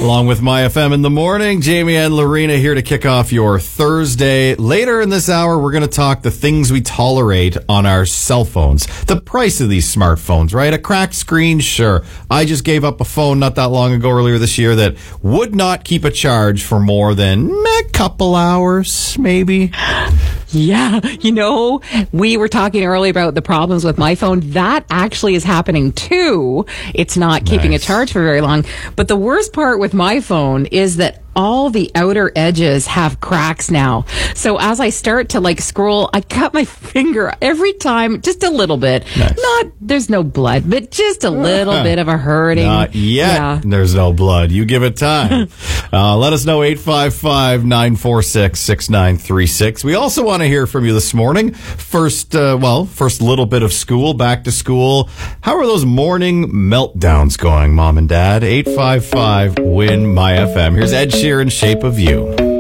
Along with My FM in the morning, Jamie and Lorena here to kick off your Thursday. Later in this hour, we're going to talk the things we tolerate on our cell phones. The price of these smartphones, right? A cracked screen, sure. I just gave up a phone not that long ago, earlier this year, that would not keep a charge for more than a couple hours, maybe. Yeah, we were talking earlier about the problems with my phone. That actually is happening too. It's not keeping a charge for very long. But the worst part with my phone is that all the outer edges have cracks now. So as I start to scroll, I cut my finger every time, just a little bit. Nice. There's no blood, but just a little bit of a hurting. Not yet. Yeah. There's no blood. You give it time. Let us know, 855-946-6936. We also want to hear from you this morning. First little bit of school, back to school. How are those morning meltdowns going, Mom and Dad? 855-WIN-MY-FM. Here's Ed Sheeran, Shape of You.